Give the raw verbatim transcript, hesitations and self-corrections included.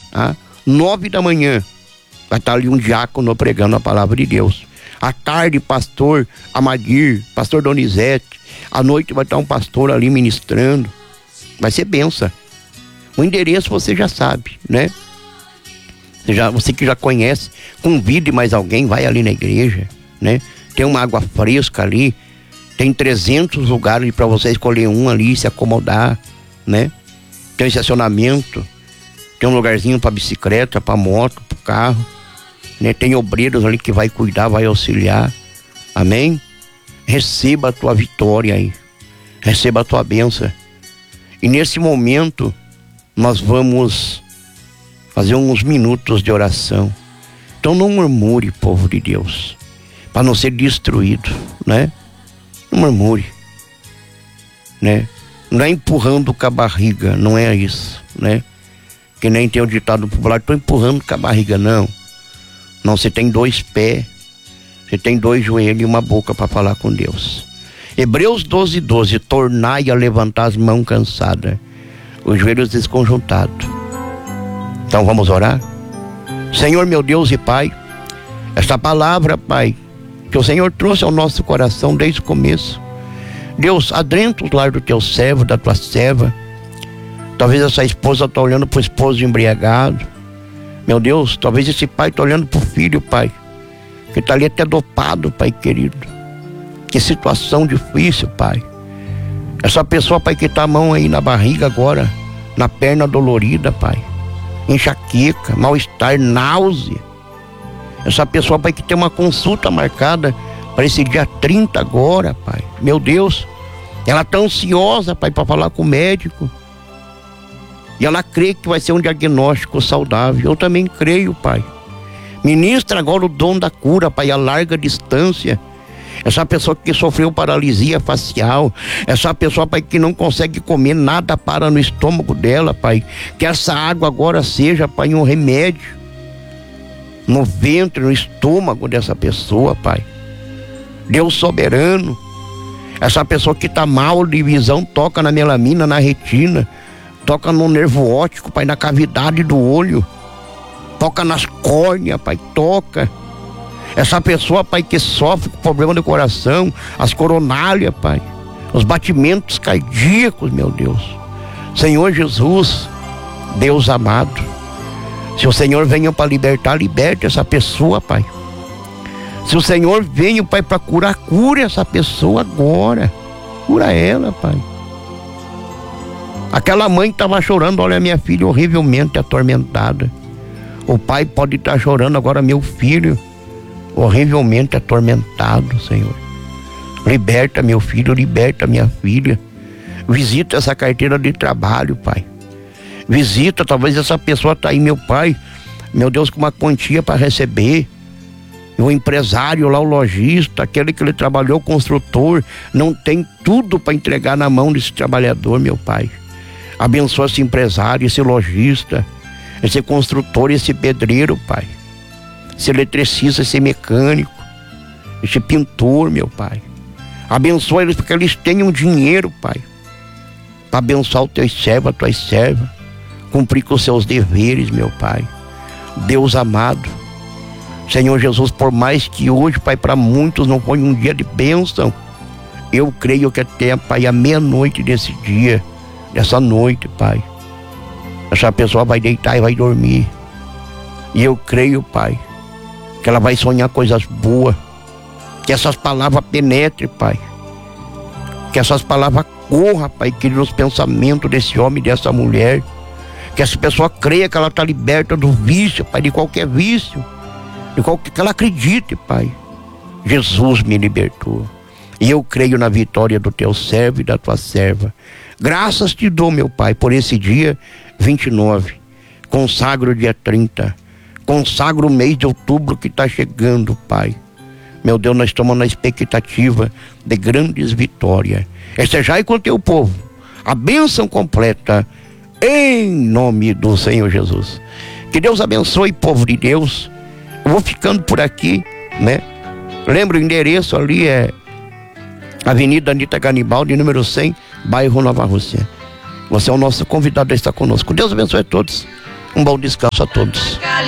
Tá? Nove da manhã vai estar ali um diácono pregando a palavra de Deus. À tarde, pastor Amadir, pastor Donizete. À noite vai estar um pastor ali ministrando. Vai ser benção. O endereço você já sabe, né? Você, já, você que já conhece, convide mais alguém, vai ali na igreja, né? Tem uma água fresca ali, tem trezentos lugares para você escolher um ali, se acomodar, né? Tem estacionamento, tem um lugarzinho para bicicleta, para moto, para carro, né? Tem obreiros ali que vai cuidar, vai auxiliar, amém? Receba a tua vitória aí, receba a tua bênção. E nesse momento nós vamos fazer uns minutos de oração. Então não murmure, povo de Deus, para não ser destruído, né? Não murmure, né? Não é empurrando com a barriga, não é isso, né? Que nem tem o ditado popular, estou empurrando com a barriga, não. Não, você tem dois pés, você tem dois joelhos e uma boca para falar com Deus. Hebreus doze, doze, tornai a levantar as mãos cansadas, os joelhos desconjuntados. Então vamos orar? Senhor meu Deus e Pai, esta palavra, Pai, que o Senhor trouxe ao nosso coração desde o começo. Deus, adentra o lar do teu servo, da tua serva. Talvez essa esposa está olhando para o esposo embriagado. Meu Deus, talvez esse pai está olhando para o filho, Pai, que está ali até dopado, Pai querido. Que situação difícil, Pai. Essa pessoa, Pai, que está a mão aí na barriga agora, na perna dolorida, Pai. Enxaqueca, mal-estar, náusea. Essa pessoa, Pai, que tem uma consulta marcada para esse dia trinta agora, Pai. Meu Deus, ela está ansiosa, Pai, para falar com o médico. E ela crê que vai ser um diagnóstico saudável. Eu também creio, Pai. Ministra agora o dom da cura, Pai, a larga distância. Essa pessoa que sofreu paralisia facial, essa pessoa, Pai, que não consegue comer, nada para no estômago dela, Pai. Que essa água agora seja, Pai, um remédio no ventre, no estômago dessa pessoa, Pai. Deus soberano, essa pessoa que está mal de visão, toca na melamina, na retina, toca no nervo óptico, Pai, na cavidade do olho, toca nas córneas, Pai, toca. Essa pessoa, Pai, que sofre com problema do coração, as coronárias, Pai, os batimentos cardíacos, meu Deus. Senhor Jesus, Deus amado, se o Senhor venha para libertar, liberte essa pessoa, Pai. Se o Senhor venha, Pai, para curar, cure essa pessoa agora. Cura ela, Pai. Aquela mãe que estava chorando, olha, minha filha horrivelmente atormentada. O pai pode estar chorando agora, meu filho horrivelmente atormentado, Senhor. Liberta meu filho, liberta minha filha. Visita essa carteira de trabalho, Pai. Visita, talvez essa pessoa está aí, meu Pai, meu Deus, com uma quantia para receber. O empresário lá, o lojista, aquele que ele trabalhou, o construtor, não tem tudo para entregar na mão desse trabalhador, meu Pai. Abençoa esse empresário, esse lojista, esse construtor, esse pedreiro, Pai. Esse eletricista, esse mecânico, esse pintor, meu Pai. Abençoa eles porque eles tenham dinheiro, Pai, para abençoar os teus servos, as tuas servas, cumprir com os seus deveres, meu Pai. Deus amado, Senhor Jesus, por mais que hoje, Pai, para muitos não foi um dia de bênção, eu creio que até, Pai, a meia-noite desse dia, dessa noite, Pai, essa pessoa vai deitar e vai dormir. E eu creio, Pai, que ela vai sonhar coisas boas, que essas palavras penetrem, Pai, que essas palavras corram, Pai, que nos pensamentos desse homem e dessa mulher, que essa pessoa creia que ela está liberta do vício, Pai, de qualquer vício, de qualquer, que ela acredite, Pai. Jesus me libertou, e eu creio na vitória do teu servo e da tua serva. Graças te dou, meu Pai, por esse dia vinte e nove, consagro o dia trinta, consagro o mês de outubro que está chegando, Pai. Meu Deus, nós estamos na expectativa de grandes vitórias. Estejai com o teu povo, a bênção completa, em nome do Senhor Jesus. Que Deus abençoe, povo de Deus. Eu vou ficando por aqui, né? Lembra o endereço ali, é Avenida Anita Garibaldi, número cem, bairro Nova Rússia. Você é o nosso convidado a estar conosco. Deus abençoe a todos. Um bom descanso a todos.